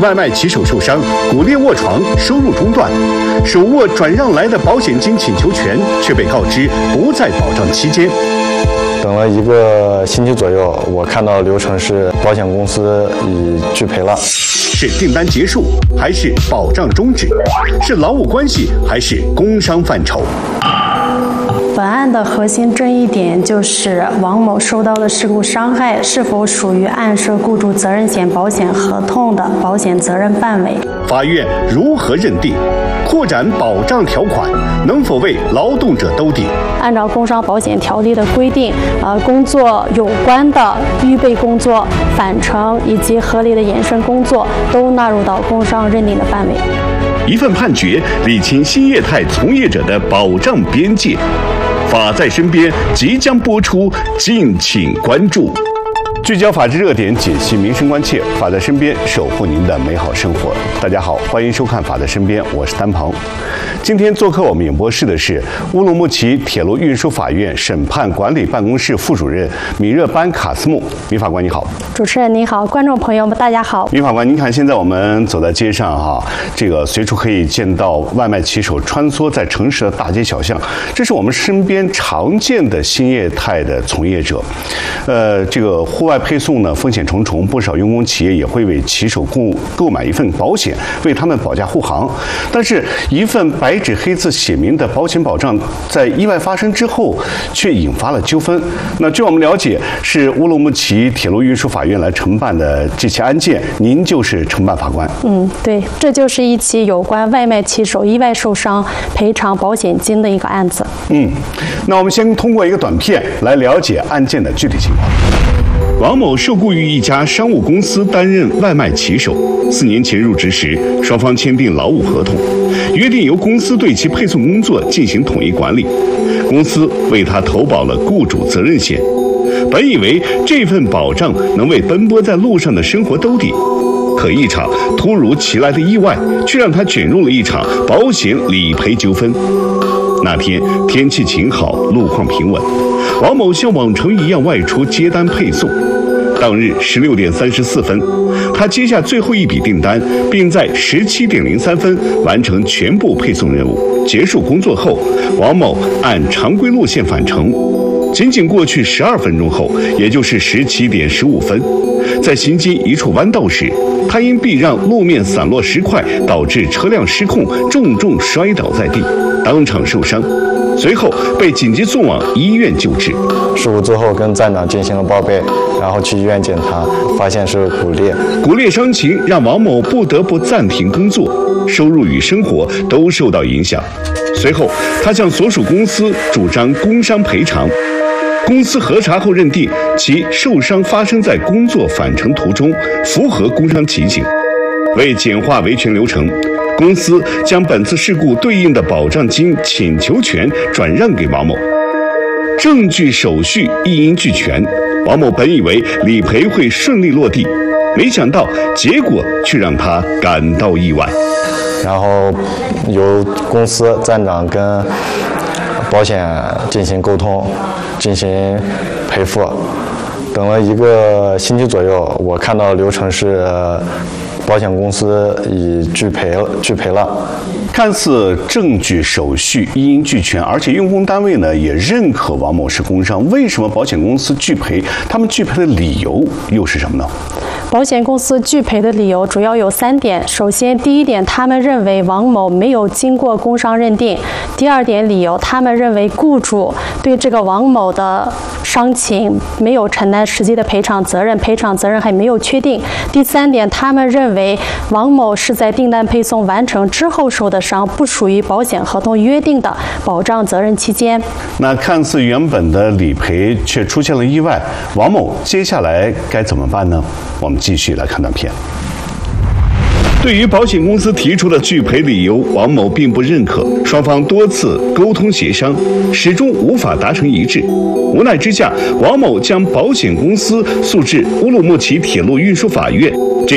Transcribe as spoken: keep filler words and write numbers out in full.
外卖骑手受伤，骨裂卧床，收入中断，手握转让来的保险金请求权，却被告知不在保障期间。 等了一个星期左右，我看到流程是保险公司已拒赔了。 是订单结束，还是保障终止？是劳务关系，还是工伤范畴？ 本案的核心争议点就是王某受到的事故伤害是否属于案涉雇主责任险保险合同的保险责任范围。 法院如何认定？扩展保障条款能否为劳动者兜底？ 按照工伤保险条例的规定，呃，工作有关的预备工作、返程以及合理的延伸工作都纳入到工伤认定的范围。 一份判决理清新业态从业者的保障边界。法在身边即将播出，敬请关注。聚焦法治热点，解析民生关切，法在身边，守护您的美好生活。大家好，欢迎收看《法在身边》，我是丹鹏。今天做客我们演播室的是乌鲁木齐铁路运输法院审判管理办公室副主任米热班卡斯木。米法官你好。 主持人你好，观众朋友们大家好。 米法官，您看现在我们走在街上哈，这个随处可以见到外卖骑手穿梭在城市的大街小巷，这是我们身边常见的新业态的从业者。呃，这个户外配送呢，风险重重，不少用工企业也会为骑手购购买一份保险，为他们保驾护航。但是，一份白纸黑字写明的保险保障，在意外发生之后，却引发了纠纷。那据我们了解，是乌鲁木齐铁路运输法院来承办的这起案件，您就是承办法官。 嗯，对，这就是一起有关外卖骑手意外受伤赔偿保险金的一个案子。 嗯，那我们先通过一个短片来了解案件的具体情况。王某受雇于一家商务公司担任外卖骑手。四年前入职时，双方签订劳务合同，约定由公司对其配送工作进行统一管理。公司为他投保了雇主责任险，本以为这份保障能为奔波在路上的生活兜底，可一场突如其来的意外，却让他卷入了一场保险理赔纠纷。那天天气晴好，路况平稳，王某像往常一样外出接单配送。当日十六点三十四分，他接下最后一笔订单，并在十七点零三分完成全部配送任务。结束工作后，王某按常规路线返程。仅仅过去十二分钟后，也就是十七点十五分，在行经一处弯道时，他因避让路面散落石块，导致车辆失控，重重摔倒在地，当场受伤。随后被紧急送往医院救治。 事故之后跟站长进行了报备，然后去医院检查，发现是骨裂。 骨裂伤情让王某不得不暂停工作，收入与生活都受到影响。随后，他向所属公司主张工伤赔偿。公司核查后认定其受伤发生在工作返程途中，符合工伤情形。为简化维权流程，公司将本次事故对应的保障金请求权转让给王某，证据手续一应俱全。王某本以为理赔会顺利落地，没想到结果却让他感到意外。 然后由公司站长跟保险进行沟通，进行赔付。等了一个星期左右，我看到流程是保险公司已拒赔了，拒赔了。 看似证据手续一应俱全，而且用工单位呢也认可王某是工伤，为什么保险公司拒赔？他们拒赔的理由又是什么呢？ 保险公司拒赔的理由主要有三点。首先，第一点，他们认为王某没有经过工伤认定；第二点理由，他们认为雇主对这个王某的伤情没有承担实际的赔偿责任，赔偿责任还没有确定；第三点，他们认为王某是在订单配送完成之后受的伤，不属于保险合同约定的保障责任期间。 那看似原本的理赔却出现了意外，王某接下来该怎么办呢？我们继续来看短片。对于保险公司提出的拒赔理由，王某并不认可，双方多次沟通协商，始终无法达成一致。无奈之下，王某将保险公司诉至乌鲁木齐铁路运输法院。